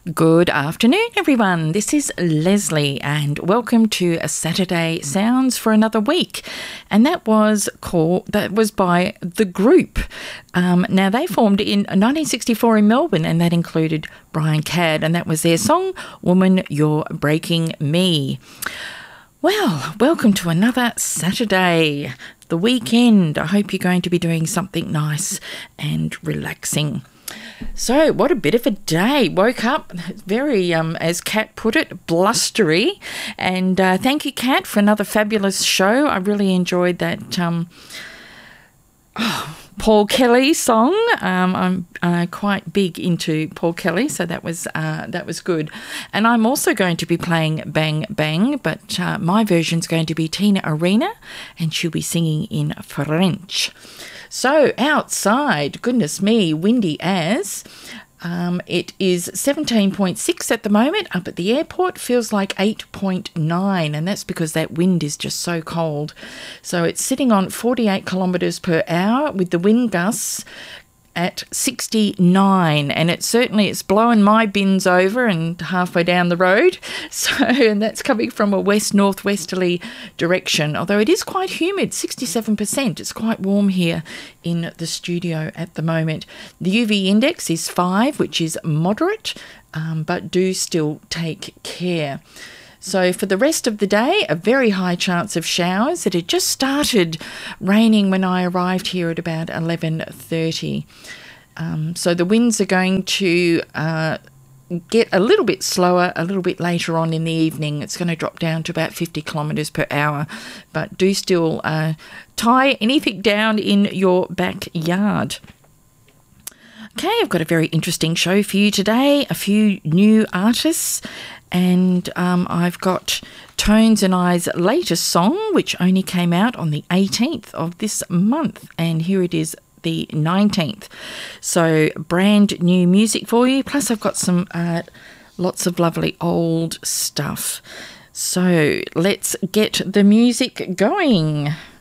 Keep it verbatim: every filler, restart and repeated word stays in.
Good afternoon, everyone. This is Leslie, and welcome to a Saturday Sounds for another week. And that was called that was by The Group. Um, now they formed in nineteen sixty-four in Melbourne, and that included Brian Cadd, and that was their song "Woman, You're Breaking Me." Well, welcome to another Saturday, the weekend. I hope you're going to be doing something nice and relaxing. So, what a bit of a day. Woke up very, um, as Kat put it, blustery. And uh, thank you, Kat, for another fabulous show. I really enjoyed that um, oh, Paul Kelly song. Um, I'm uh, quite big into Paul Kelly, so that was uh, that was good. And I'm also going to be playing Bang Bang, but uh, my version's going to be Tina Arena, and she'll be singing in French. So outside, goodness me, windy as. Um, it is seventeen point six at the moment up at the airport. Feels like eight point nine, and that's because that wind is just so cold. So it's sitting on forty-eight kilometres per hour with the wind gusts at sixty-nine, and it certainly it's blowing my bins over and halfway down the road. So, and that's coming from a west northwesterly direction, although it is quite humid, sixty-seven percent. It's quite warm here in the studio at the moment. The U V index is five, which is moderate, um, but do still take care. So for the rest of the day, a very high chance of showers. It had just started raining when I arrived here at about eleven thirty. Um, so the winds are going to uh, get a little bit slower a little bit later on in the evening. It's going to drop down to about fifty kilometres per hour. But do still uh, tie anything down in your backyard. Okay, I've got a very interesting show for you today. A few new artists. And um, I've got Tones and I's latest song, which only came out on the eighteenth of this month. And here it is, the nineteenth. So brand new music for you. Plus I've got some uh, lots of lovely old stuff. So let's get the music going.